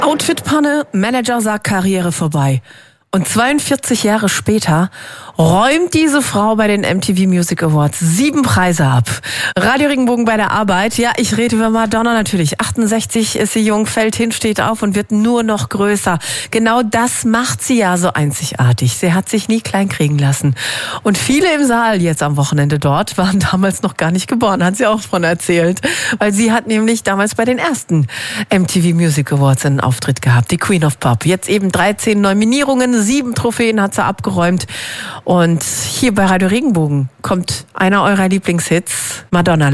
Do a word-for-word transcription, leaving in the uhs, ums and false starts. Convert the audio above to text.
Outfit-Panne, Manager sagt Karriere vorbei. Und zweiundvierzig Jahre später räumt diese Frau bei den M T V Music Awards sieben Preise ab. Radio Regenbogen bei der Arbeit. Ja, ich rede über Madonna natürlich. achtundsechzig ist sie jung, fällt hin, steht auf und wird nur noch größer. Genau das macht sie ja so einzigartig. Sie hat sich nie klein kriegen lassen. Und viele im Saal jetzt am Wochenende dort waren damals noch gar nicht geboren, hat sie auch von erzählt. Weil sie hat nämlich damals bei den ersten M T V Music Awards einen Auftritt gehabt. Die Queen of Pop. Jetzt eben dreizehn Nominierungen, sieben Trophäen hat sie abgeräumt. Und hier bei Radio Regenbogen kommt einer eurer Lieblingshits, Madonna.